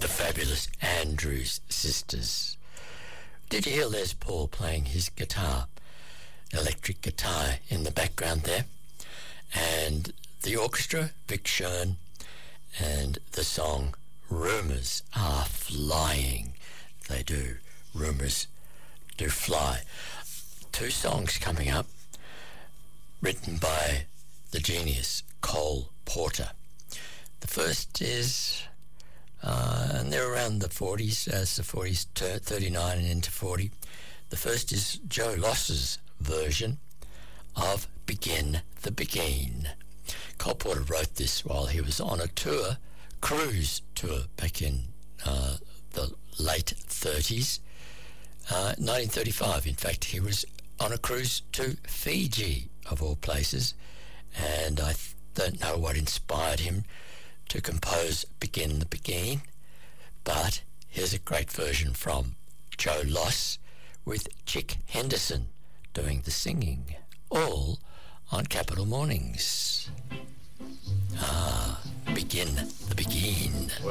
the fabulous Andrews Sisters. Did you hear Les Paul playing his guitar, electric guitar in the background there? And the orchestra, Vic Schoen, and the song Rumours Are Flying. They do. Rumours do fly. Two songs coming up, written by the genius Cole Porter. The first is, and they're around the 40s, as the 40s, 39 and into 40. The first is Joe Loss's version of Begin the Beguine. Cole Porter wrote this while he was on a tour, cruise tour, back in the late 30s. 1935, in fact, he was on a cruise to Fiji, of all places, and I don't know what inspired him to compose Begin the Beguine, but here's a great version from Joe Loss with Chick Henderson doing the singing, all on Capital Mornings. Begin the Beguine.